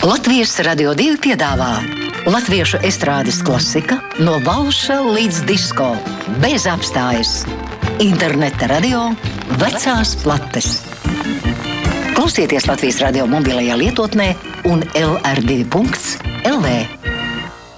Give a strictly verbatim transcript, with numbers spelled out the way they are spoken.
Latvijas Radio divi piedāvā latviešu estrādes klasika no valša līdz disko, bez apstājas. Interneta radio, vecās plates. Klausieties Latvijas Radio mobilajā lietotnē un L R divi punkts L V.